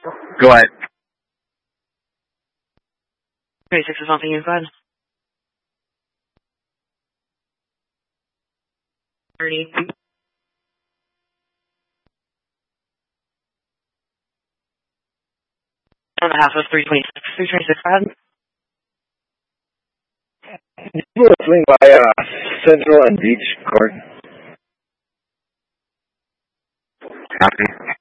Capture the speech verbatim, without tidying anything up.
Go ahead. twenty-six is something inside. thirty. On the half of three twenty-six. three twenty-six, go ahead. You will swing by uh, Central and Beach Court. Copy.